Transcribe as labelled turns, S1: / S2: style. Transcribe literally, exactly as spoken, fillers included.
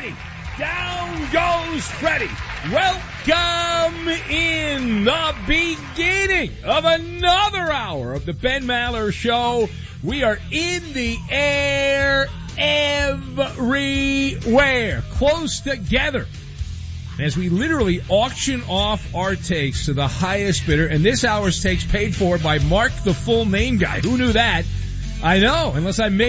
S1: Freddie. Down goes Freddie. Welcome in the beginning of another hour of the Ben Maller Show. We are in the air everywhere, close together, as we literally auction off our takes to the highest bidder. And this hour's takes paid for by Mark, the full name guy. Who knew that? I know, unless I made